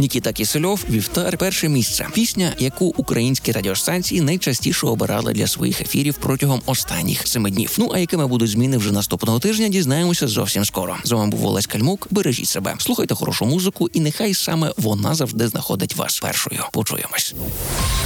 Нікіта Кісельов, «Вівтар», перше місце. Пісня, яку українські радіостанції найчастіше обирали для своїх ефірів протягом останніх 7 днів. Ну а якими будуть зміни вже наступного тижня, дізнаємося зовсім скоро. З вами був Олесь Кальмук. Бережіть себе, слухайте хорошу музику, і нехай саме вона завжди знаходить вас першою. Почуємось.